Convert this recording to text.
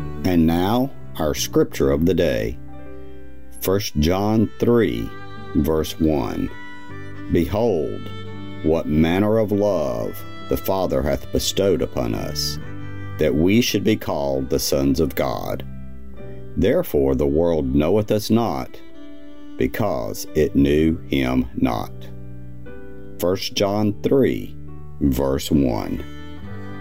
And now, our scripture of the day. 1 John 3, verse 1. Behold, what manner of love the Father hath bestowed upon us, that we should be called the sons of God. Therefore the world knoweth us not, because it knew him not. 1 John 3, verse 1.